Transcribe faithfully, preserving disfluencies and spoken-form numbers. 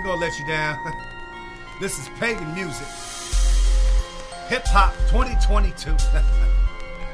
ain't gonna let you down. This is Pagan Music. Hip Hop twenty twenty-two.